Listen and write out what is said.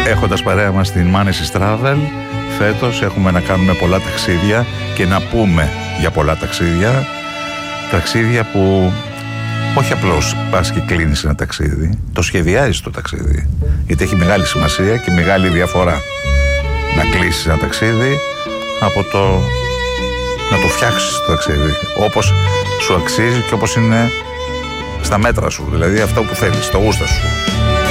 έχοντας παρέα μας την Manesis Travel, φέτος έχουμε να κάνουμε πολλά ταξίδια και να πούμε για πολλά ταξίδια. Ταξίδια που όχι απλώς πας και κλείνεις ένα ταξίδι, το σχεδιάζεις το ταξίδι, γιατί έχει μεγάλη σημασία και μεγάλη διαφορά να κλείσεις ένα ταξίδι από το να το φτιάξεις το ταξίδι όπως σου αξίζει και όπως είναι στα μέτρα σου, δηλαδή αυτό που θέλεις, το γούστα σου.